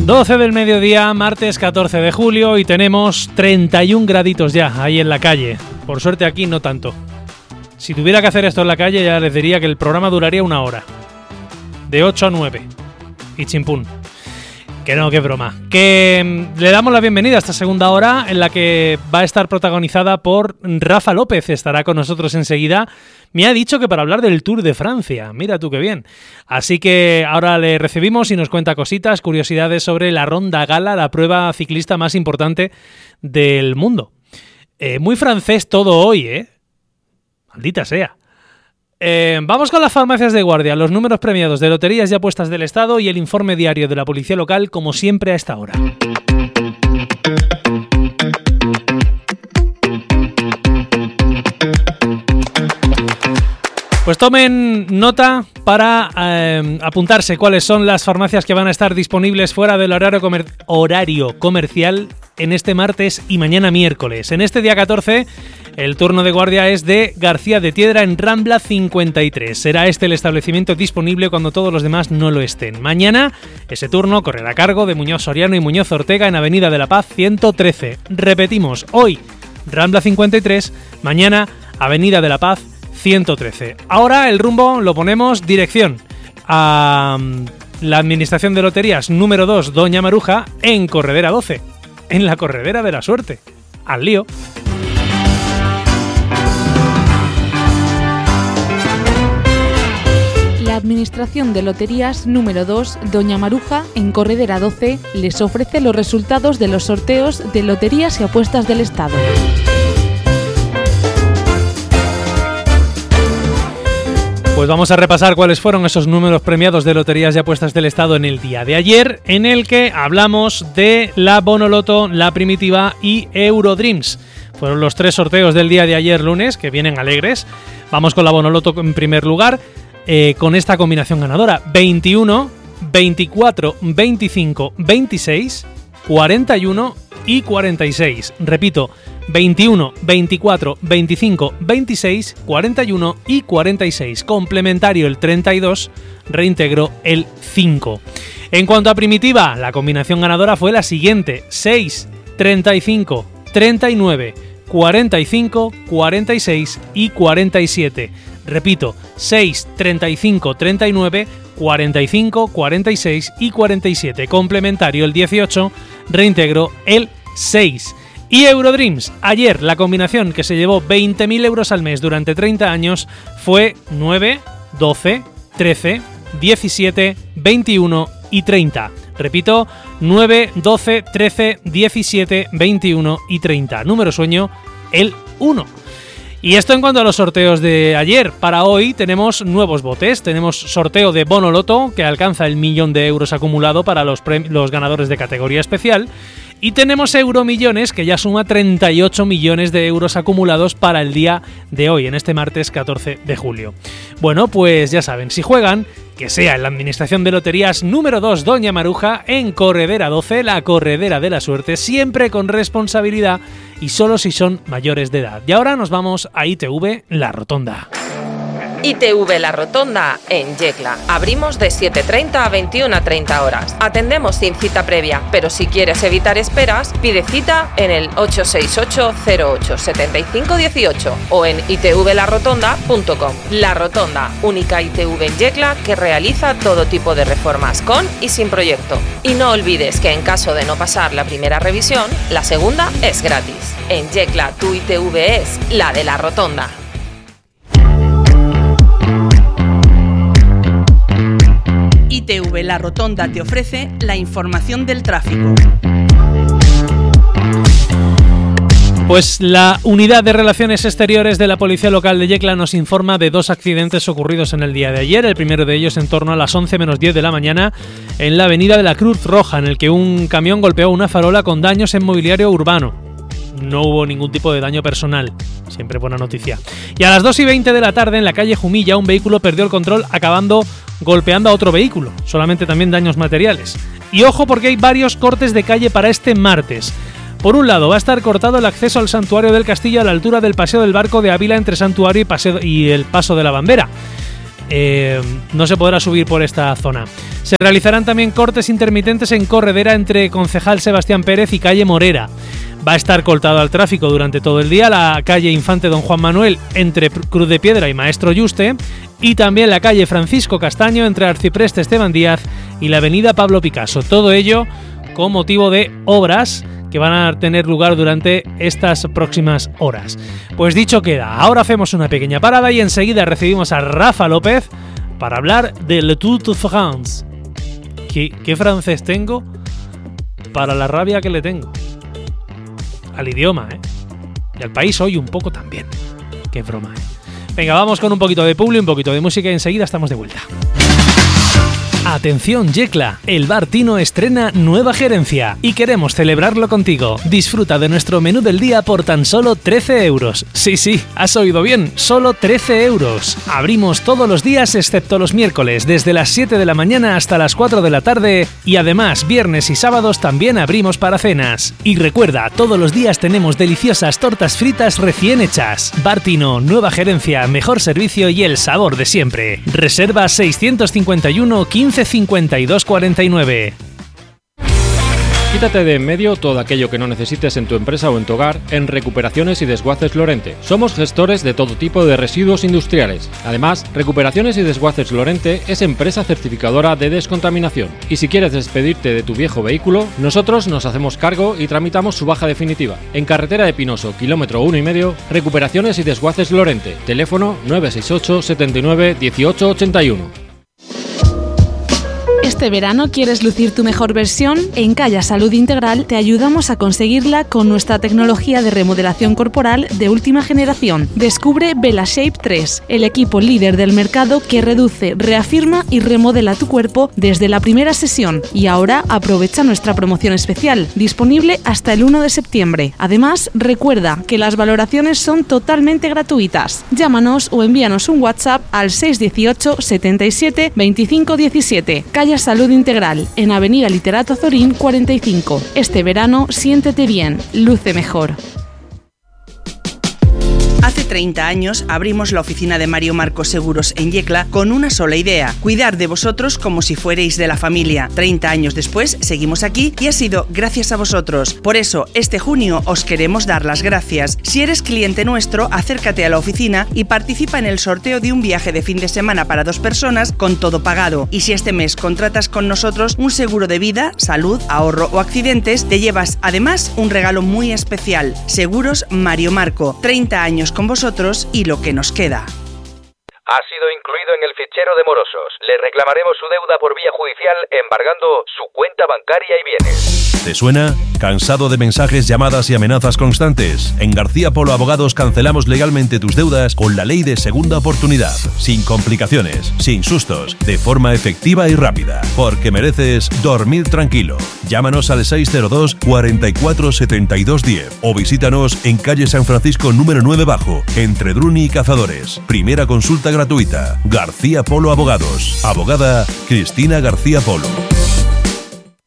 12 del mediodía, martes 14 de julio, y tenemos 31 graditos ya ahí en la calle. Por suerte aquí no tanto. Si tuviera que hacer esto en la calle ya les diría que el programa duraría 1 hora. De 8 a 9. Y chimpún. Que no, qué broma. Que le damos la bienvenida a esta segunda hora en la que va a estar protagonizada por Rafa López. Estará con nosotros enseguida. Me ha dicho que para hablar del Tour de Francia. Mira tú qué bien. Así que ahora le recibimos y nos cuenta cositas, curiosidades sobre la Ronda Gala, la prueba ciclista más importante del mundo. Muy francés todo hoy, ¿eh? Maldita sea. Vamos con las farmacias de guardia, los números premiados de loterías y apuestas del Estado y el informe diario de la policía local, como siempre a esta hora. Pues tomen nota para apuntarse cuáles son las farmacias que van a estar disponibles fuera del horario comercial en este martes y mañana miércoles. En este día 14, el turno de guardia es de García de Tiedra en Rambla 53. Será este el establecimiento disponible cuando todos los demás no lo estén. Mañana, ese turno correrá a cargo de Muñoz Soriano y Muñoz Ortega en Avenida de la Paz 113. Repetimos, hoy Rambla 53, mañana Avenida de la Paz 113. Ahora el rumbo lo ponemos dirección a la Administración de Loterías número 2, Doña Maruja, en Corredera 12, en la Corredera de la Suerte. Al lío. La Administración de Loterías número 2, Doña Maruja, en Corredera 12, les ofrece los resultados de los sorteos de Loterías y Apuestas del Estado. Pues vamos a repasar cuáles fueron esos números premiados de Loterías y Apuestas del Estado en el día de ayer, en el que hablamos de la Bonoloto, la Primitiva y Eurodreams. Fueron los 3 sorteos del día de ayer lunes, que vienen alegres. Vamos con la Bonoloto en primer lugar, con esta combinación ganadora: 21, 24, 25, 26, 41 y 46. Repito, 21, 24, 25, 26, 41 y 46. Complementario el 32, reintegro el 5. En cuanto a Primitiva, la combinación ganadora fue la siguiente: 6, 35, 39, 45, 46 y 47. Repito, 6, 35, 39, 45, 46 y 47. Complementario el 18, reintegro el 6. Y Eurodreams, ayer la combinación que se llevó 20.000 euros al mes durante 30 años fue 9, 12, 13, 17, 21 y 30. Repito, 9, 12, 13, 17, 21 y 30. Número sueño, el 1. Y esto en cuanto a los sorteos de ayer. Para hoy tenemos nuevos botes. Tenemos sorteo de Bonoloto, que alcanza el 1.000.000 de euros acumulado para los ganadores de categoría especial. Y tenemos Euromillones, que ya suma 38 millones de euros acumulados para el día de hoy, en este martes 14 de julio. Bueno, pues ya saben, si juegan, que sea en la Administración de Loterías número 2, Doña Maruja, en Corredera 12, la Corredera de la Suerte, siempre con responsabilidad y solo si son mayores de edad. Y ahora nos vamos a ITV La Rotonda. ITV La Rotonda en Yecla. Abrimos de 7:30 a 21:30 horas. Atendemos sin cita previa, pero si quieres evitar esperas, pide cita en el 868-08-7518 o en itvlarotonda.com. La Rotonda, única ITV en Yecla que realiza todo tipo de reformas con y sin proyecto. Y no olvides que en caso de no pasar la primera revisión, la segunda es gratis. En Yecla, tu ITV es la de La Rotonda. ITV La Rotonda te ofrece la información del tráfico. Pues la Unidad de Relaciones Exteriores de la Policía Local de Yecla nos informa de 2 accidentes ocurridos en el día de ayer. El primero de ellos en torno a las 11 menos 10 de la mañana en la avenida de la Cruz Roja, en el que un camión golpeó una farola con daños en mobiliario urbano. No hubo ningún tipo de daño personal. Siempre buena noticia. Y a las 2:20 de la tarde en la calle Jumilla un vehículo perdió el control acabando golpeando a otro vehículo. Solamente también daños materiales. Y ojo porque hay varios cortes de calle para este martes. Por un lado, va a estar cortado el acceso al Santuario del Castillo a la altura del Paseo del Barco de Ávila entre Santuario y el Paso de la Bambera. no se podrá subir por esta zona. Se realizarán también cortes intermitentes en Corredera entre Concejal Sebastián Pérez y calle Morera. Va a estar cortado al tráfico durante todo el día la calle Infante Don Juan Manuel entre Cruz de Piedra y Maestro Yuste, y también la calle Francisco Castaño entre Arcipreste Esteban Díaz y la avenida Pablo Picasso. Todo ello con motivo de obras que van a tener lugar durante estas próximas horas. Pues dicho queda, ahora hacemos una pequeña parada y enseguida recibimos a Rafa López para hablar de Le Tour de France. ¿Qué francés tengo para la rabia que le tengo? Al idioma, y al país hoy un poco también. Qué broma, Venga, vamos con un poquito de publi, un poquito de música y enseguida estamos de vuelta. Atención Yecla, el Bar Tino estrena nueva gerencia y queremos celebrarlo contigo. Disfruta de nuestro menú del día por tan solo 13 euros. Sí, has oído bien, solo 13 euros. Abrimos todos los días excepto los miércoles, desde las 7 de la mañana hasta las 4 de la tarde y además viernes y sábados también abrimos para cenas. Y recuerda, todos los días tenemos deliciosas tortas fritas recién hechas. Bar Tino, nueva gerencia, mejor servicio y el sabor de siempre. Reserva 651 15 52 49. Quítate de en medio todo aquello que no necesites en tu empresa o en tu hogar en Recuperaciones y Desguaces Lorente. Somos gestores de todo tipo de residuos industriales. Además, Recuperaciones y Desguaces Lorente es empresa certificadora de descontaminación. Y si quieres despedirte de tu viejo vehículo, nosotros nos hacemos cargo y tramitamos su baja definitiva. En Carretera de Pinoso, kilómetro 1,5, Recuperaciones y Desguaces Lorente. Teléfono 968 79 18 81. ¿Este verano quieres lucir tu mejor versión? En Calla Salud Integral te ayudamos a conseguirla con nuestra tecnología de remodelación corporal de última generación. Descubre VelaShape 3, el equipo líder del mercado que reduce, reafirma y remodela tu cuerpo desde la primera sesión. Y ahora aprovecha nuestra promoción especial, disponible hasta el 1 de septiembre. Además, recuerda que las valoraciones son totalmente gratuitas. Llámanos o envíanos un WhatsApp al 618 77 25 17. Calla Salud Integral, en Avenida Literato Zorín 45. Este verano, siéntete bien, luce mejor. Hace 30 años abrimos la oficina de Mario Marco Seguros en Yecla con una sola idea: cuidar de vosotros como si fuerais de la familia. 30 años después seguimos aquí y ha sido gracias a vosotros. Por eso, este junio os queremos dar las gracias. Si eres cliente nuestro, acércate a la oficina y participa en el sorteo de un viaje de fin de semana para 2 personas con todo pagado. Y si este mes contratas con nosotros un seguro de vida, salud, ahorro o accidentes, te llevas además un regalo muy especial. Seguros Mario Marco. 30 años con vosotros y lo que nos queda. Ha sido incluido en el fichero de morosos. Le reclamaremos su deuda por vía judicial embargando su cuenta bancaria y bienes. ¿Te suena? ¿Cansado de mensajes, llamadas y amenazas constantes? En García Polo Abogados cancelamos legalmente tus deudas con la ley de segunda oportunidad. Sin complicaciones, sin sustos, de forma efectiva y rápida. Porque mereces dormir tranquilo. Llámanos al 602 44 72 10 o visítanos en calle San Francisco número 9 bajo, entre Druni y Cazadores. Primera consulta gratuita. García Polo Abogados. Abogada Cristina García Polo.